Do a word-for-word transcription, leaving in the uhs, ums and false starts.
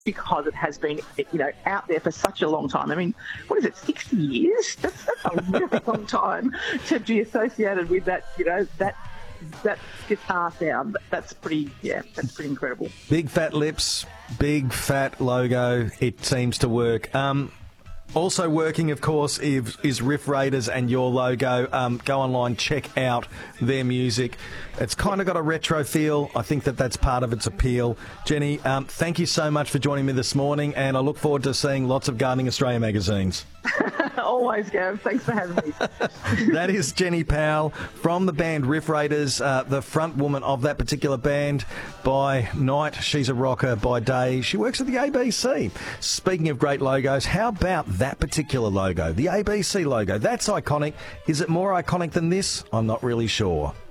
because it has been, you know, out there for such a long time. I mean, what is it, sixty years? That's, that's a really long time to be associated with that, you know, that that guitar sound. That's pretty, yeah, that's pretty incredible. Big fat lips, big fat logo. It seems to work. Um, also working, of course, is, is Riff Raiders and your logo. Um, go online, check out their music. It's kind of got a retro feel. I think that that's part of its appeal. Jenny, um, thank you so much for joining me this morning, and I look forward to seeing lots of Gardening Australia magazines. Always, Gav. Thanks for having me. That is Jenny Powell from the band Riff Raiders, uh, the front woman of that particular band. By night, she's a rocker. By day, she works at the A B C. Speaking of great logos, how about that particular logo, the A B C logo? That's iconic. Is it more iconic than this? I'm not really sure.